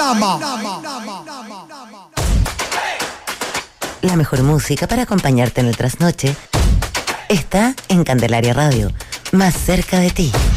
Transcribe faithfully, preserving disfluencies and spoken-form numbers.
La mejor música para acompañarte en el trasnoche está en Candelaria Radio, más cerca de ti.